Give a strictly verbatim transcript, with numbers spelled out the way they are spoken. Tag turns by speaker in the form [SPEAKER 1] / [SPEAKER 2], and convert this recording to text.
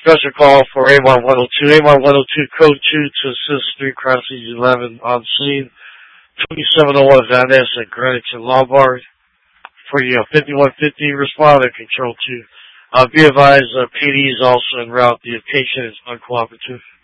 [SPEAKER 1] special call for A one one oh two. A one one oh two, code two to assist three crossings eleven on scene. twenty-seven oh one Van Ness at Greenwich and Lombard. For you, uh, fifty-one fifty, respond to control two. Uh, be advised, uh, P D is also en route. The patient is uncooperative.